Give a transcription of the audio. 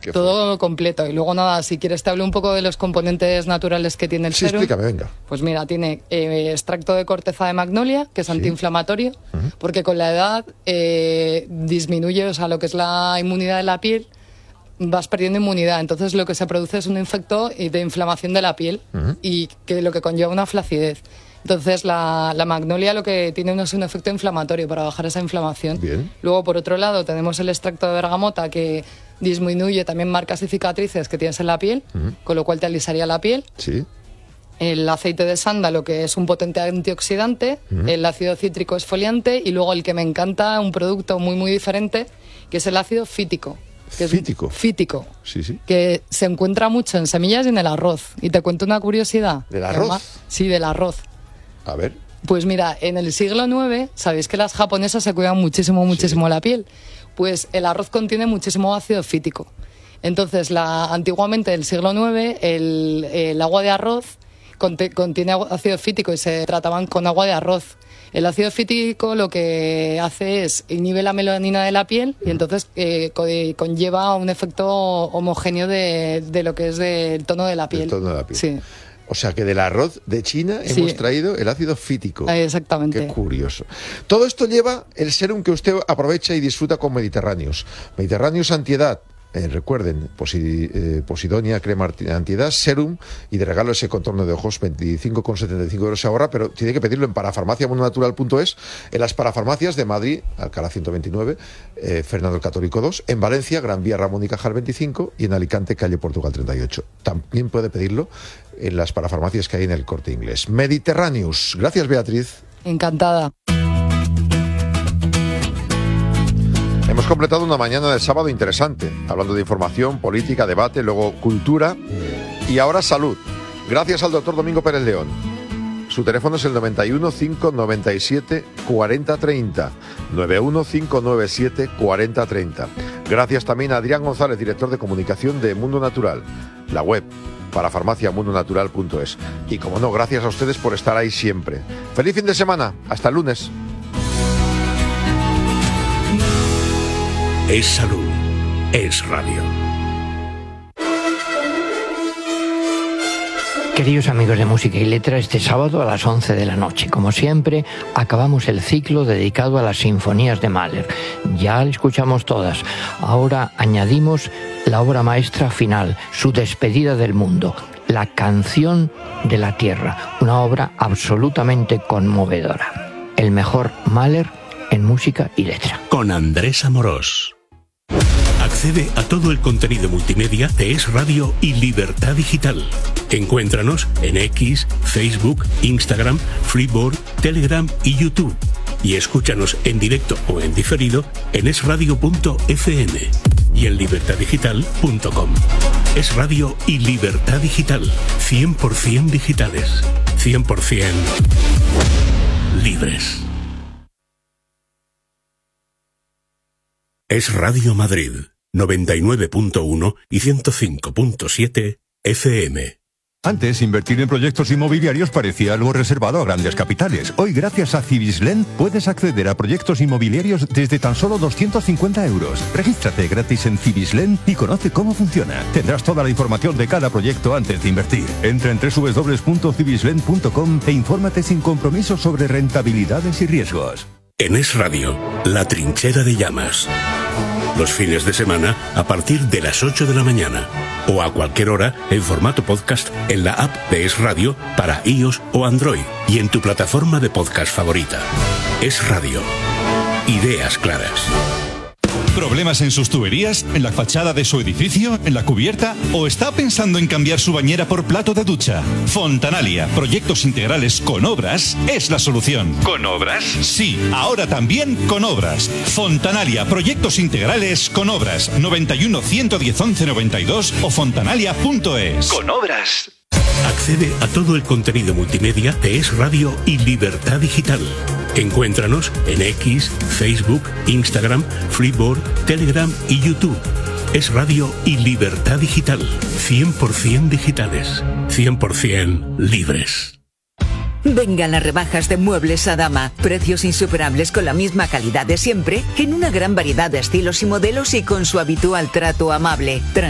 Todo completo. Y luego nada, si quieres te hablo un poco de los componentes naturales que tiene el serum. Sí, explícame, venga. Pues mira, tiene extracto de corteza de magnolia, que es antiinflamatorio, porque con la edad disminuye, o sea, lo que es la inmunidad de la piel, vas perdiendo inmunidad. Entonces lo que se produce es un efecto de inflamación de la piel y que lo que conlleva una flacidez. Entonces la magnolia lo que tiene es un efecto inflamatorio para bajar esa inflamación. Bien. Luego, por otro lado, tenemos el extracto de bergamota que disminuye también marcas y cicatrices que tienes en la piel, con lo cual te alisaría la piel. Sí. El aceite de sándalo, que es un potente antioxidante, el ácido cítrico exfoliante y luego el que me encanta, un producto muy muy diferente, que es el ácido fítico. ¿Fítico? Fítico. Sí, sí. Que se encuentra mucho en semillas y en el arroz. Y te cuento una curiosidad. ¿Del arroz? Sí, del arroz. A ver. Pues mira, en el siglo IX, sabéis que las japonesas se cuidan muchísimo la piel. Pues el arroz contiene muchísimo ácido fítico. Entonces, antiguamente, en el siglo IX, el agua de arroz contiene ácido fítico y se trataban con agua de arroz. El ácido fítico lo que hace es inhibe la melanina de la piel y entonces conlleva un efecto homogéneo de lo que es del tono de la piel. El tono de la piel. Sí. O sea que del arroz de China hemos traído el ácido fítico. Exactamente. Qué curioso. Todo esto lleva el serum que usted aprovecha y disfruta con Mediterráneos. Mediterráneos Antiedad. Recuerden, Posidonia, crema antiedad, serum y de regalo ese contorno de ojos, 25,75 € se ahorra, pero tiene que pedirlo en parafarmaciamononatural.es, en las parafarmacias de Madrid, Alcalá 129, Fernando el Católico 2, en Valencia, Gran Vía Ramón y Cajal 25 y en Alicante, calle Portugal 38. También puede pedirlo en las parafarmacias que hay en el Corte Inglés. Mediterráneos. Gracias, Beatriz. Encantada. Hemos completado una mañana del sábado interesante, hablando de información, política, debate, luego cultura y ahora salud. Gracias al doctor Domingo Pérez León. Su teléfono es el 91 597 40 30. 91 597 40 30. Gracias también a Adrián González, director de comunicación de Mundo Natural, la web parafarmaciamundonatural.es. Y como no, gracias a ustedes por estar ahí siempre. Feliz fin de semana. Hasta el lunes. Es salud, es radio. Queridos amigos de Música y Letra, este sábado a las 11 de la noche, como siempre, acabamos el ciclo dedicado a las sinfonías de Mahler. Ya escuchamos todas. Ahora añadimos la obra maestra final, su despedida del mundo, la canción de la tierra, una obra absolutamente conmovedora. El mejor Mahler en Música y Letra. Con Andrés Amorós. Accede a todo el contenido multimedia de Es Radio y Libertad Digital. Encuéntranos en X, Facebook, Instagram, Freeboard, Telegram y YouTube. Y escúchanos en directo o en diferido en esradio.fm y en libertaddigital.com. Es Radio y Libertad Digital. 100% digitales. 100% libres. Es Radio Madrid, 99.1 y 105.7 FM. Antes, invertir en proyectos inmobiliarios parecía algo reservado a grandes capitales. Hoy, gracias a Cibislen, puedes acceder a proyectos inmobiliarios desde tan solo 250 €. Regístrate gratis en Cibislen y conoce cómo funciona. Tendrás toda la información de cada proyecto antes de invertir. Entra en www.cibislen.com e infórmate sin compromiso sobre rentabilidades y riesgos. En Es Radio, La Trinchera de Llamas. Los fines de semana a partir de las 8 de la mañana. O a cualquier hora en formato podcast en la app de Es Radio para iOS o Android y en tu plataforma de podcast favorita. Es Radio. Ideas claras. ¿Problemas en sus tuberías? ¿En la fachada de su edificio? ¿En la cubierta? ¿O está pensando en cambiar su bañera por plato de ducha? Fontanalia, proyectos integrales con obras, es la solución. ¿Con obras? Sí, ahora también con obras. Fontanalia, proyectos integrales con obras. 91 110 11 92 o fontanalia.es. Con obras. Accede a todo el contenido multimedia de Es Radio y Libertad Digital. Encuéntranos en X, Facebook, Instagram, Freeboard, Telegram y YouTube. Es Radio y Libertad Digital. 100% digitales. 100% libres. Vengan las rebajas de Muebles Adama. Precios insuperables con la misma calidad de siempre, en una gran variedad de estilos y modelos y con su habitual trato amable.